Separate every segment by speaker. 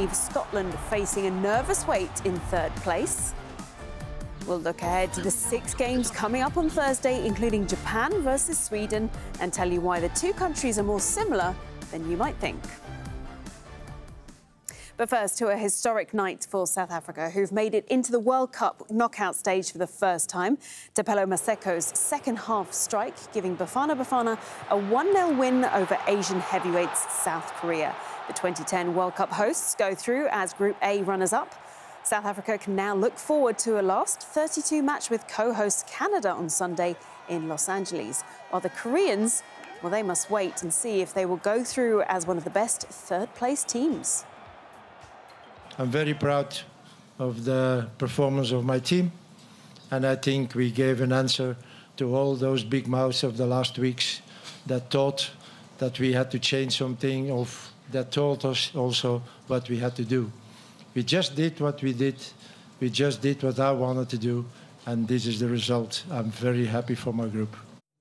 Speaker 1: leave Scotland facing a nervous wait in third place. We'll look ahead to the 6 games coming up on Thursday, including Japan versus Sweden, and tell you why the two countries are more similar than you might think. But first, to a historic night for South Africa, who've made it into the World Cup knockout stage for the first time. Tupelo Maseko's second-half strike giving Bafana Bafana a 1-0 win over Asian heavyweights South Korea. The 2010 World Cup hosts go through as Group A runners-up. South Africa can now look forward to a last 32 match with co-host Canada on Sunday in Los Angeles, while the Koreans, well, they must wait and see if they will go through as one of the best third-place teams.
Speaker 2: I'm very proud of the performance of my team, and I think we gave an answer to all those big mouths of the last weeks that thought that we had to change something, or that told us also what we had to do. We just did what we did. We just did what I wanted to do, and this is the result. I'm very happy for my group.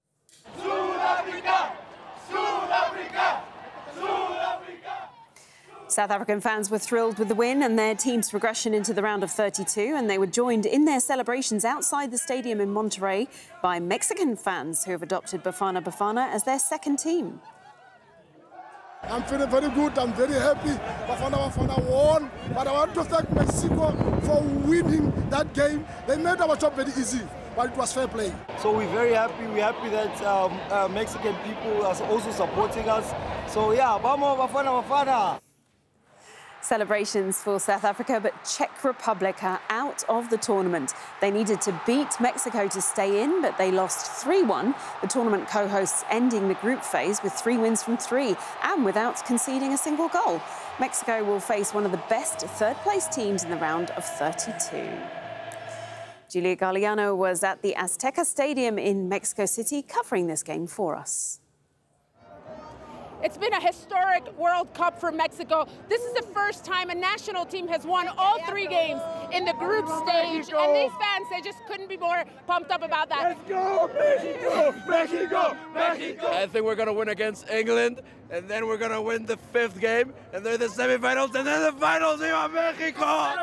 Speaker 1: South African fans were thrilled with the win and their team's progression into the round of 32, and they were joined in their celebrations outside the stadium in Monterrey by Mexican fans who have adopted Bafana Bafana as their second team.
Speaker 3: I'm feeling very good. I'm very happy. Bafana Bafana won, but I want to thank Mexico for winning that game. They made our job very easy, but it was fair play.
Speaker 4: So we're very happy. We're happy that Mexican people are also supporting us. So yeah, vamos Bafana Bafana.
Speaker 1: Celebrations for South Africa, but Czech Republic are out of the tournament. They needed to beat Mexico to stay in, but they lost 3-1. The tournament co-hosts ending the group phase with 3 wins from 3 and without conceding a single goal. Mexico will face one of the best third-place teams in the round of 32. Julia Galliano was at the Azteca Stadium in Mexico City covering this game for us.
Speaker 5: It's been a historic World Cup for Mexico. This is the first time a national team has won all 3 games in the group stage. And these fans, they just couldn't be more pumped up about that.
Speaker 6: Let's go, Mexico! Mexico! Mexico!
Speaker 7: I think we're going to win against England, and then we're going to win the 5th game, and then the semifinals, and then the finals. Viva Mexico!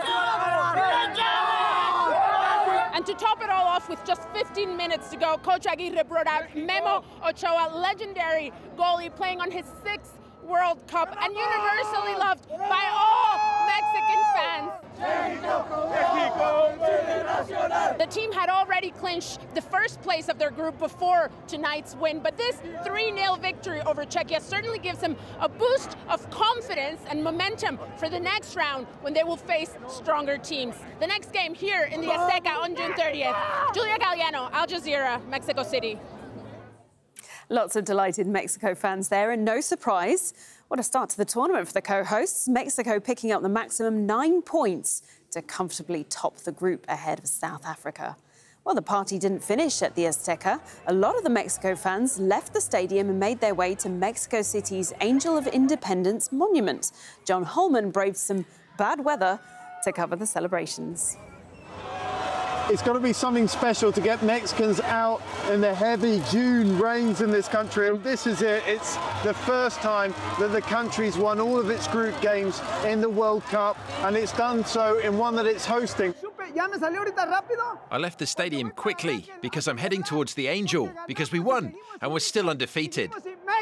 Speaker 5: And to top it all off, with just 15 minutes to go, Coach Aguirre brought out Memo Ochoa, legendary goalie, playing on his 6th World Cup and universally loved by all Mexican fans. The team had already clinched the first place of their group before tonight's win, but this 3-0 victory over Czechia certainly gives them a boost of confidence and momentum for the next round when they will face stronger teams. The next game here in the Azteca on June 30th. Julia Galliano, Al Jazeera, Mexico City.
Speaker 1: Lots of delighted Mexico fans there, and no surprise, what a start to the tournament for the co-hosts. Mexico picking up the maximum 9 points to comfortably top the group ahead of South Africa. Well, the party didn't finish at the Azteca. A lot of the Mexico fans left the stadium and made their way to Mexico City's Angel of Independence monument. John Holman braved some bad weather to cover the celebrations.
Speaker 8: It's got to be something special to get Mexicans out in the heavy June rains in this country. And this is it. It's the first time that the country's won all of its group games in the World Cup, and it's done so in one that it's hosting.
Speaker 9: I left the stadium quickly because I'm heading towards the Angel, because we won and we're still undefeated.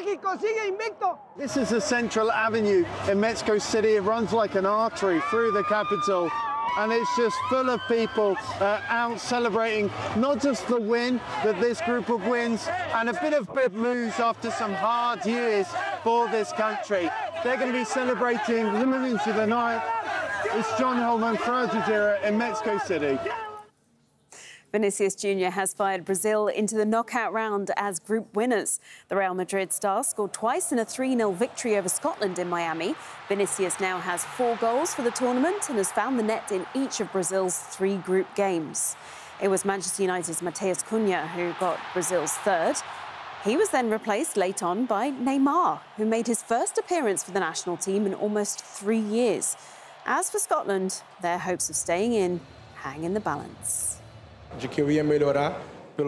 Speaker 8: This is the Central Avenue in Mexico City. It runs like an artery through the capital. And it's just full of people out celebrating not just the win, but this group of wins and a bit of good news after some hard years for this country. They're going to be celebrating into the night. It's John Holman for Al Jazeera in Mexico City.
Speaker 1: Vinicius Jr. has fired Brazil into the knockout round as group winners. The Real Madrid star scored twice in a 3-0 victory over Scotland in Miami. Vinicius now has 4 goals for the tournament and has found the net in each of Brazil's 3 group games. It was Manchester United's Matheus Cunha who got Brazil's 3rd. He was then replaced late on by Neymar, who made his first appearance for the national team in almost 3 years. As for Scotland, their hopes of staying in hang in the balance.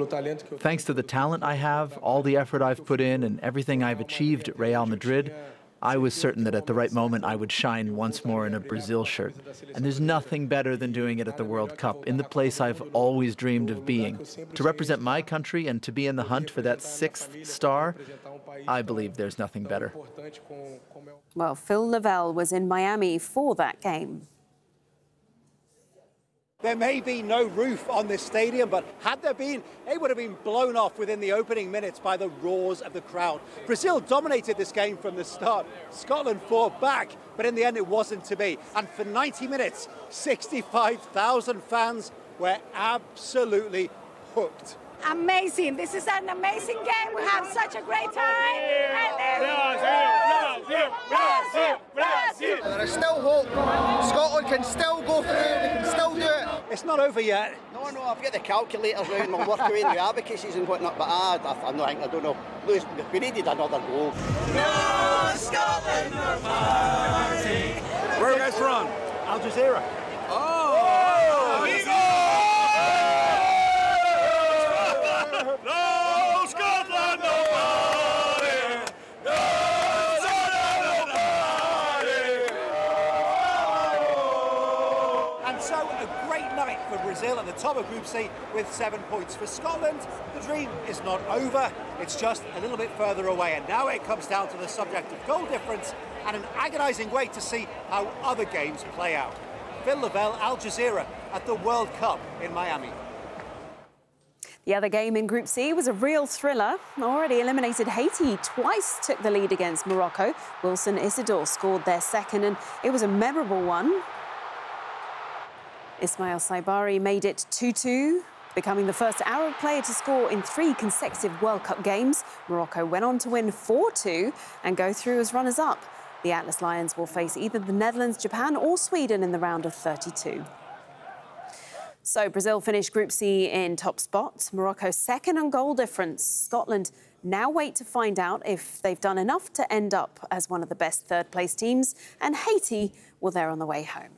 Speaker 10: Thanks to the talent I have, all the effort I've put in and everything I've achieved at Real Madrid, I was certain that at the right moment I would shine once more in a Brazil shirt. And there's nothing better than doing it at the World Cup, in the place I've always dreamed of being. To represent my country and to be in the hunt for that 6th star, I believe there's nothing better.
Speaker 1: Well, Phil Lavelle was in Miami for that game.
Speaker 11: There may be no roof on this stadium, but had there been, it would have been blown off within the opening minutes by the roars of the crowd. Brazil dominated this game from the start. Scotland fought back, but in the end it wasn't to be. And for 90 minutes, 65,000 fans were absolutely hooked.
Speaker 12: Amazing. This is an amazing game. We have such a great time.
Speaker 13: There is still hope. Scotland can still go through. They can still do it.
Speaker 11: It's not over yet.
Speaker 13: No, I've got the calculators out and I'll work away the abacuses and whatnot, but I don't know. We needed another goal.
Speaker 6: No, Scotland, no fighting.
Speaker 11: Where are you guys from? Al Jazeera.
Speaker 6: Oh, we go! No, Scotland, no fighting. No, Scotland, no fighting.
Speaker 11: And so a great night for Brazil at the top of Group C with 7 points. For Scotland, the dream is not over. It's just a little bit further away. And now it comes down to the subject of goal difference and an agonising wait to see how other games play out. Phil Lavelle, Al Jazeera at the World Cup in Miami.
Speaker 1: The other game in Group C was a real thriller. Already eliminated Haiti twice took the lead against Morocco. Wilson Isidore scored their second, and it was a memorable one. Ismail Saibari made it 2-2, becoming the first Arab player to score in 3 consecutive World Cup games. Morocco went on to win 4-2 and go through as runners-up. The Atlas Lions will face either the Netherlands, Japan or Sweden in the round of 32. So Brazil finished Group C in top spot. Morocco second on goal difference. Scotland now wait to find out if they've done enough to end up as one of the best third-place teams. And Haiti, well, they're on the way home.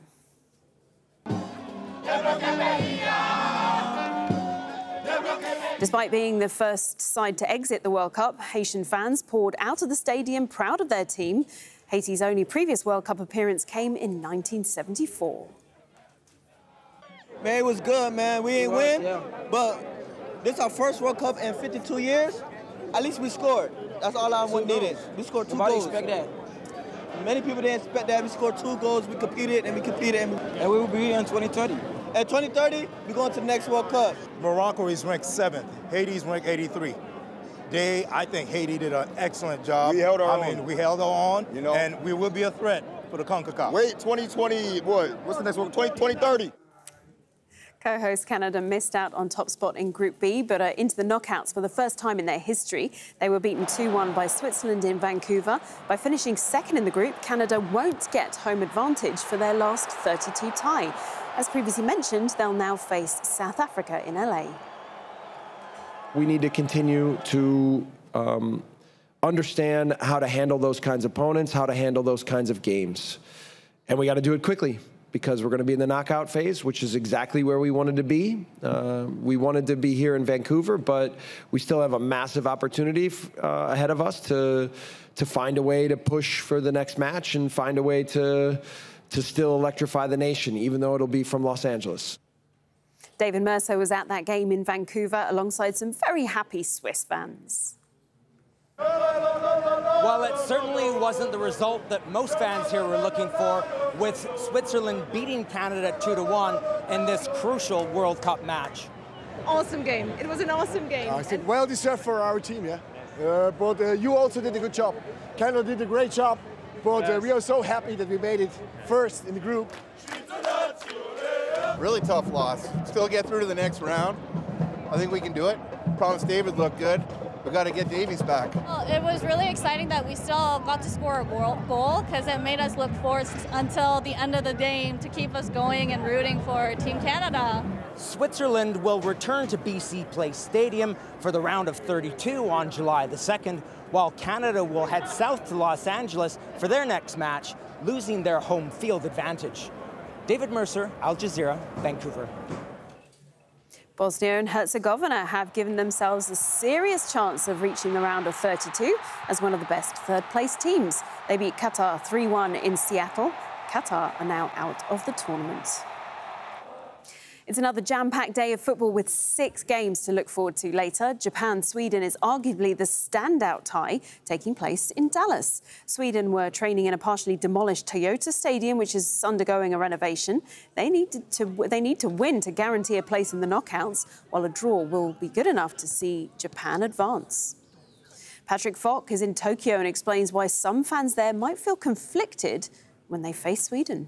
Speaker 1: Despite being the first side to exit the World Cup, Haitian fans poured out of the stadium proud of their team. Haiti's only previous World Cup appearance came in 1974.
Speaker 14: Man, it was good, man. We ain't win, but this is our first World Cup in 52 years. At least we scored. That's all I needed. We scored 2 goals. Expect that. Many people didn't expect that. We scored 2 goals. We competed, and we will be here in 2030. At 2030, we're going to the next World Cup.
Speaker 15: Morocco is ranked 7th. Haiti's ranked 83. I think Haiti did an excellent job.
Speaker 16: We held our own.
Speaker 15: We held on, you know, and we will be a threat for the CONCACAF.
Speaker 16: Wait, 2020, what? What's the next one? 2030.
Speaker 1: Co-host Canada missed out on top spot in Group B, but are into the knockouts for the first time in their history. They were beaten 2-1 by Switzerland in Vancouver. By finishing second in the group, Canada won't get home advantage for their last 32 tie. As previously mentioned, they'll now face South Africa in LA.
Speaker 17: We need to continue to understand how to handle those kinds of opponents, how to handle those kinds of games. And we got to do it quickly, because we're going to be in the knockout phase, which is exactly where we wanted to be. We wanted to be here in Vancouver, but we still have a massive opportunity ahead of us to find a way to push for the next match and find a way to still electrify the nation, even though it'll be from Los Angeles.
Speaker 1: David Mercer was at that game in Vancouver alongside some very happy Swiss fans.
Speaker 18: Well, it certainly wasn't the result that most fans here were looking for, with Switzerland beating Canada 2-1 in this crucial World Cup match.
Speaker 19: Awesome game. It was an awesome game.
Speaker 3: I think well deserved for our team, yeah. But you also did a good job. Canada did a great job, but we are so happy that we made it first in the group.
Speaker 16: Really tough loss. Still get through to the next round. I think we can do it. Promise David looked good. We got to get Davies back.
Speaker 20: Well, it was really exciting that we still got to score a goal, because it made us look forward until the end of the game to keep us going and rooting for Team Canada.
Speaker 18: Switzerland will return to BC Place Stadium for the round of 32 on July the 2nd, while Canada will head south to Los Angeles for their next match, losing their home field advantage. David Mercer, Al Jazeera, Vancouver.
Speaker 1: Bosnia and Herzegovina have given themselves a serious chance of reaching the round of 32 as one of the best third-place teams. They beat Qatar 3-1 in Seattle. Qatar are now out of the tournament. It's another jam-packed day of football with 6 games to look forward to later. Japan-Sweden is arguably the standout tie, taking place in Dallas. Sweden were training in a partially demolished Toyota Stadium, which is undergoing a renovation. They need to win to guarantee a place in the knockouts, while a draw will be good enough to see Japan advance. Patrick Falk is in Tokyo and explains why some fans there might feel conflicted when they face Sweden.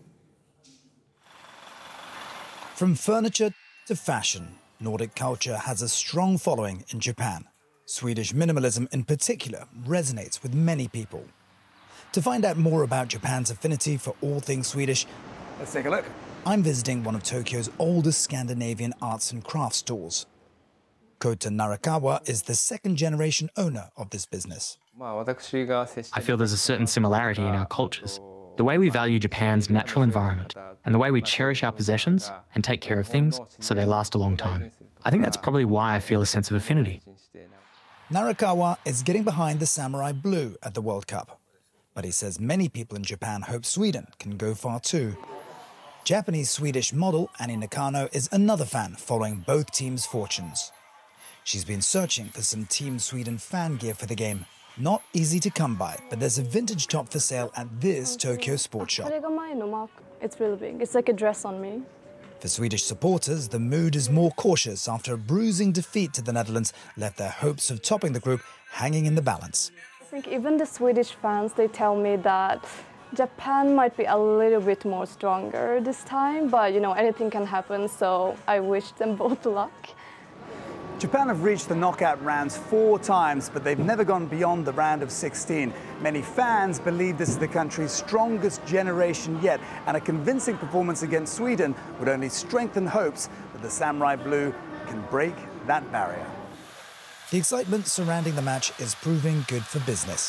Speaker 21: From furniture to fashion, Nordic culture has a strong following in Japan. Swedish minimalism in particular resonates with many people. To find out more about Japan's affinity for all things Swedish,
Speaker 22: let's take a look.
Speaker 21: I'm visiting one of Tokyo's oldest Scandinavian arts and crafts stores. Kota Narakawa is the second-generation owner of this business.
Speaker 23: I feel there's a certain similarity in our cultures. The way we value Japan's natural environment and the way we cherish our possessions and take care of things so they last a long time. I think that's probably why I feel a sense of affinity.
Speaker 21: Narakawa is getting behind the Samurai Blue at the World Cup. But he says many people in Japan hope Sweden can go far too. Japanese-Swedish model Annie Nakano is another fan following both teams' fortunes. She's been searching for some Team Sweden fan gear for the game. Not easy to come by, but there's a vintage top for sale at this Tokyo sports shop.
Speaker 24: It's really big. It's like a dress on me.
Speaker 21: For Swedish supporters, the mood is more cautious after a bruising defeat to the Netherlands left their hopes of topping the group hanging in the balance.
Speaker 24: I think even the Swedish fans, they tell me that Japan might be a little bit more stronger this time, but you know, anything can happen, so I wish them both luck.
Speaker 22: Japan have reached the knockout rounds 4 times, but they've never gone beyond the round of 16. Many fans believe this is the country's strongest generation yet, and a convincing performance against Sweden would only strengthen hopes that the Samurai Blue can break that barrier.
Speaker 21: The excitement surrounding the match is proving good for business.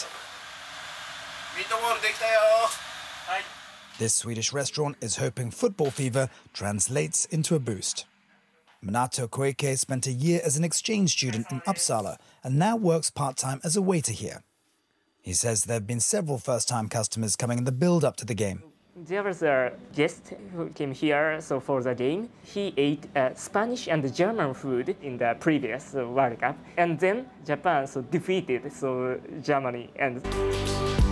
Speaker 21: This Swedish restaurant is hoping football fever translates into a boost. Minato Koike spent a year as an exchange student in Uppsala and now works part-time as a waiter here. He says there have been several first-time customers coming in the build-up to the game.
Speaker 25: There was a guest who came here for the game. He ate Spanish and German food in the previous World Cup. And then Japan defeated Germany. And